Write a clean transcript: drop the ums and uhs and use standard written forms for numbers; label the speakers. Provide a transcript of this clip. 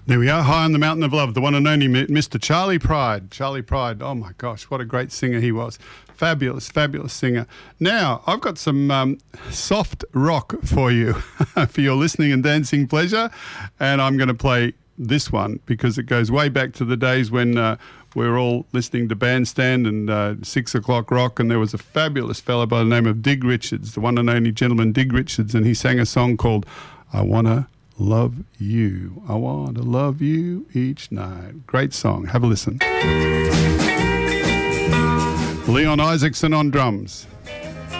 Speaker 1: There we are, high on the mountain of love, the one and only Mr. Charlie Pride. Charlie Pride, oh my gosh, what a great singer he was. Fabulous, fabulous singer. Now, I've got some soft rock for you, for your listening and dancing pleasure, and I'm going to play this one because it goes way back to the days when we were all listening to Bandstand and 6 o'clock rock, and there was a fabulous fellow by the name of Dig Richards, the one and only gentleman Dig Richards, and he sang a song called I Wanna Love You. I want to love you each night. Great song. Have a listen. Leon Isaacson on drums.